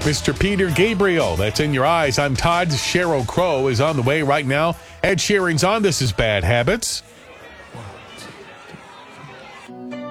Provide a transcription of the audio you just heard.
Mr. Peter Gabriel, that's In Your Eyes. I'm Todd. Sheryl Crow is on the way right now. Ed Sheeran's on This Is Bad Habits.